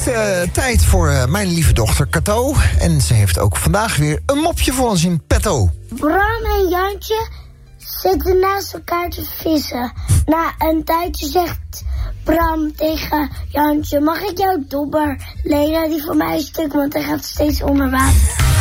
tijd voor mijn lieve dochter Cato. En ze heeft ook vandaag weer een mopje voor ons in petto. Bram en Jantje zitten naast elkaar te vissen. Na een tijdje zegt Bram tegen Jantje: mag ik jouw dobber lenen? Die voor mij is stuk, want hij gaat steeds onder water.